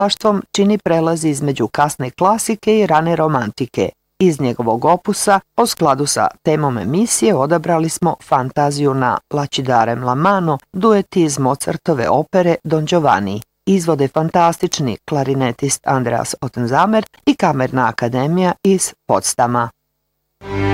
stvaralaštvom čini prelaz između kasne klasike i rane romantike. Iz njegovog opusa, u skladu sa temom emisije, odabrali smo fantaziju na Lacidarem la mano, duet iz Mozartove opere Don Giovanni. Izvode fantastični klarinetist Andreas Ottenzamer i Kamerna akademija iz Potsdama.